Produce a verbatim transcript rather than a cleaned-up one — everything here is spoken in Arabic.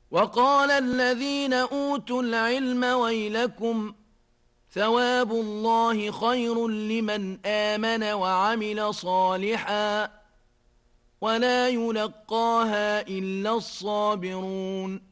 وقال الذين أوتوا العلم ويلكم ثواب الله خير لمن آمن وعمل صالحا ولا يلقاها إلا الصابرون